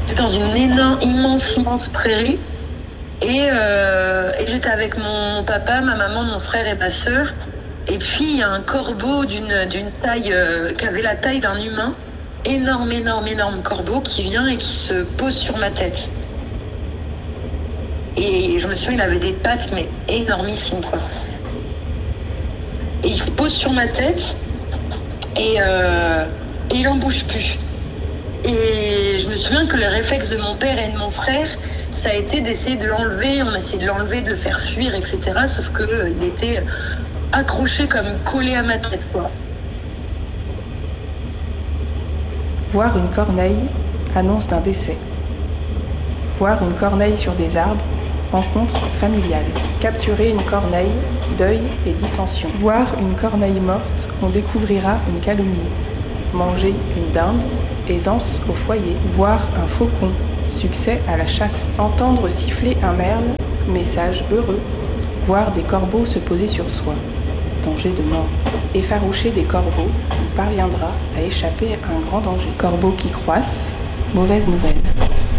J'étais dans une immense prairie. Et j'étais avec mon papa, ma maman, mon frère et ma sœur. Et puis il y a un corbeau d'une taille qui avait la taille d'un humain, énorme corbeau qui vient et qui se pose sur ma tête. Et je me souviens, il avait des pattes mais énormissimes quoi. Et il se pose sur ma tête et il en bouge plus. Et je me souviens que le réflexe de mon père et de mon frère, ça a été d'essayer de l'enlever. On a essayé de l'enlever, de le faire fuir, etc. Sauf qu'il était accroché comme collé à ma tête, quoi. Voir une corneille, annonce d'un décès. Voir une corneille sur des arbres, rencontre familiale. Capturer une corneille, deuil et dissension. Voir une corneille morte, on découvrira une calomnie. Manger une dinde, aisance au foyer. Voir un faucon, succès à la chasse. Entendre siffler un merle, message heureux. Voir des corbeaux se poser sur soi, danger de mort. Effaroucher des corbeaux, on parviendra à échapper à un grand danger. Corbeaux qui croissent, mauvaise nouvelle.